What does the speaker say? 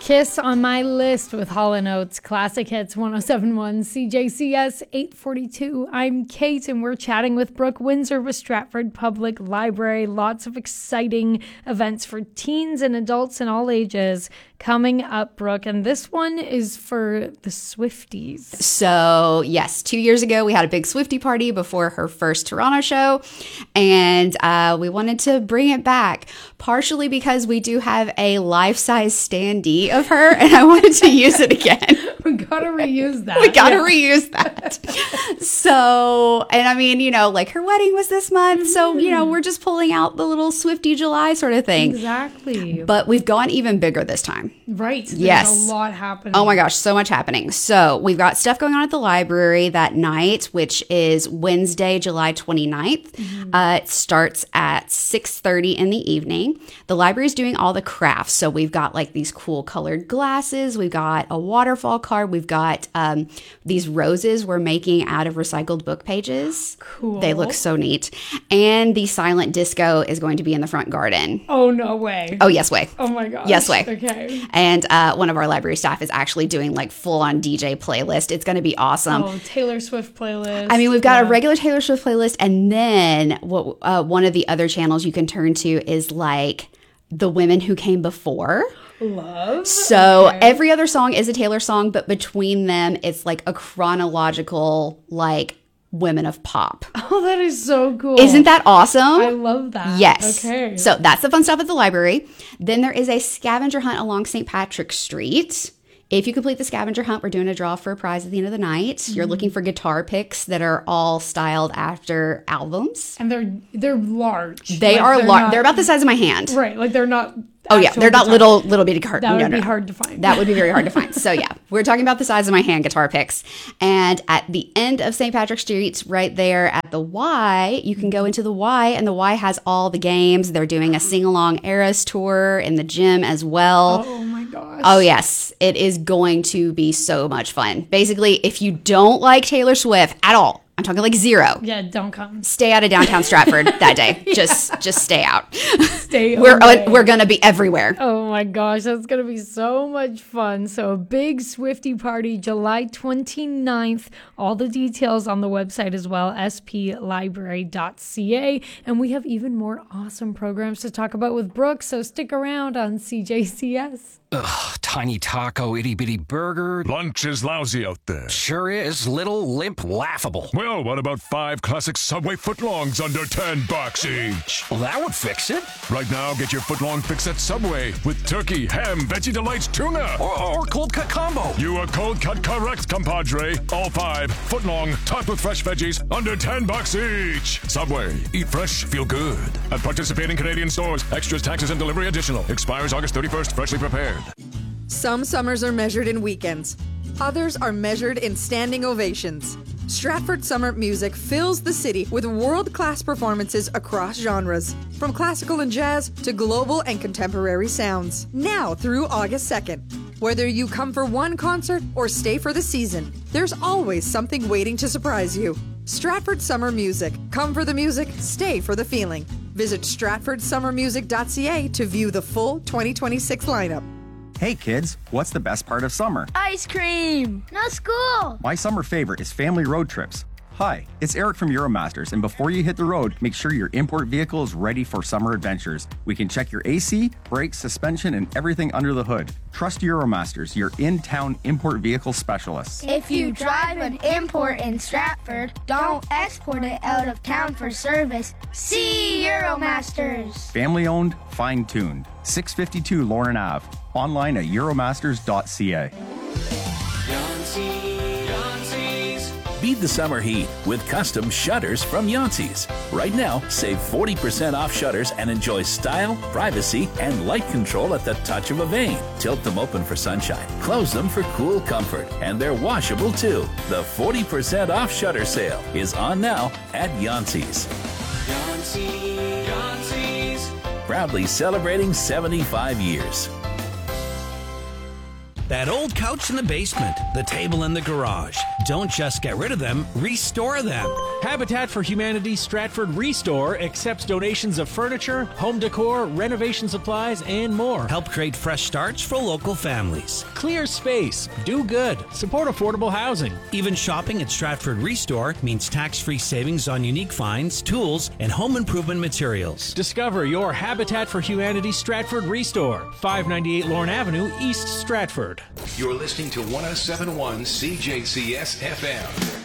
Kiss on my list with Hall & Oates, Classic Hits 107.1, CJCS 842. I'm Kate, and we're chatting with Brooke Windsor with Stratford Public Library. Lots of exciting events for teens and adults in all ages coming up, Brooke. And this one is for the Swifties. So, yes, 2 years ago, we had a big Swiftie party before her first Toronto show. And we wanted to bring it back, partially because we do have a life-size standee of her, and I wanted to use it again. We gotta reuse that. We gotta reuse that. So, and I mean, you know, like her wedding was this month. So, you know, we're just pulling out the little Swiftie July sort of thing. Exactly. But we've gone even bigger this time. Right. There's Yes. a lot happening. Oh my gosh, so much happening. So we've got stuff going on at the library that night, which is Wednesday, July 29th. It starts at 6:30 in the evening. The library is doing all the crafts. So we've got like these cool colored glasses. We've got a waterfall card. We've got these roses we're making out of recycled book pages. Cool. They look so neat. And the silent disco is going to be in the front garden. Oh, no way. Oh, yes way. Oh my gosh. Yes way. Okay. And one of our library staff is actually doing like full on DJ playlist. It's going to be awesome. Oh, Taylor Swift playlist. I mean, we've got a regular Taylor Swift playlist, and then what? One of the other channels you can turn to is like the women who came before. Love. So Okay. every other song is a Taylor song, but between them, it's like a chronological like women of pop. Oh, that is so cool. Isn't that awesome? I love that. Yes. Okay. So that's the fun stuff at the library. Then there is a scavenger hunt along St. Patrick's Street. If you complete the scavenger hunt, we're doing a draw for a prize at the end of the night. You're looking for guitar picks that are all styled after albums. And they're large. They Like, are they're large. not- They're about the size of my hand. Right. Like they're not. Oh yeah, actual they're not guitar. little bitty cards. That would be hard to find. That would be very hard to find. So yeah, we're talking about the size of my hand guitar picks. And at the end of St. Patrick's Street, right there at the Y, you can go into the Y, and the Y has all the games. They're doing a sing-along Eras tour in the gym as well. Oh my gosh. Oh yes, it is going to be so much fun. Basically, if you don't like Taylor Swift at all, I'm talking like zero. Yeah, don't come. Stay out of downtown Stratford that day. Just stay out. Stay We're away. gonna be everywhere. Oh my gosh, that's going to be so much fun. So a big Swiftie party, July 29th. All the details on the website as well, splibrary.ca. And we have even more awesome programs to talk about with Brooke, so stick around on CJCS. Ugh, tiny taco, itty bitty burger. Lunch is lousy out there. Sure is. Little, limp, laughable. Well, what about 5 classic Subway footlongs under $10 each? Well, that would fix it. Right now, get your footlong fix at Subway with turkey, ham, veggie delights, tuna. Or cold cut combo. You are cold cut correct, compadre. All 5 footlong, topped with fresh veggies, under $10 each. Subway, eat fresh, feel good. At participating Canadian stores, extras, taxes, and delivery additional. Expires August 31st, freshly prepared. Some summers are measured in weekends. Others are measured in standing ovations. Stratford Summer Music fills the city with world-class performances across genres, from classical and jazz to global and contemporary sounds. Now through August 2nd. Whether you come for one concert or stay for the season, there's always something waiting to surprise you. Stratford Summer Music. Come for the music, stay for the feeling. Visit stratfordsummermusic.ca to view the full 2026 lineup. Hey kids, what's the best part of summer? Ice cream! No school! My summer favorite is family road trips. Hi, it's Eric from Euromasters, and before you hit the road, make sure your import vehicle is ready for summer adventures. We can check your AC, brakes, suspension, and everything under the hood. Trust Euromasters, your in-town import vehicle specialists. If you drive an import in Stratford, don't export it out of town for service. See Euromasters! Family owned, fine-tuned. 652 Lauren Ave. Online at euromasters.ca. Beat the summer heat with custom shutters from Yancey's. Right now, save 40% off shutters and enjoy style, privacy, and light control at the touch of a vane. Tilt them open for sunshine, close them for cool comfort, and they're washable too. The 40% off shutter sale is on now at Yancey's. Proudly celebrating 75 years. That old couch in the basement, the table in the garage. Don't just get rid of them, restore them. Habitat for Humanity Stratford Restore accepts donations of furniture, home decor, renovation supplies, and more. Help create fresh starts for local families. Clear space, do good, support affordable housing. Even shopping at Stratford Restore means tax-free savings on unique finds, tools, and home improvement materials. Discover your Habitat for Humanity Stratford Restore, 598 Lorne Avenue, East Stratford. You're listening to 107.1 CJCS FM.